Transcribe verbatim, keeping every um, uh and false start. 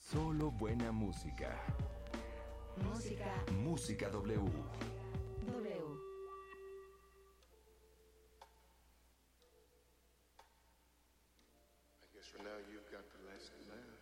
Solo buena música. Música. Música W. W. I guess for now you've got the last laugh.